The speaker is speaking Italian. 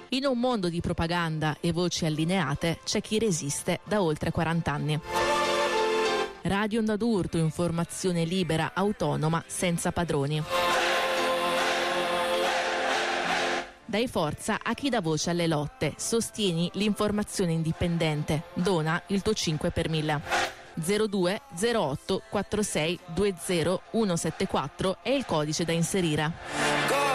In un mondo di propaganda e voci allineate c'è chi resiste da oltre 40 anni. Radio Onda d'Urto, informazione libera, autonoma, senza padroni. Dai forza a chi dà voce alle lotte, sostieni l'informazione indipendente, dona il tuo 5 per 1000. 02 08 46 20 174 è il codice da inserire.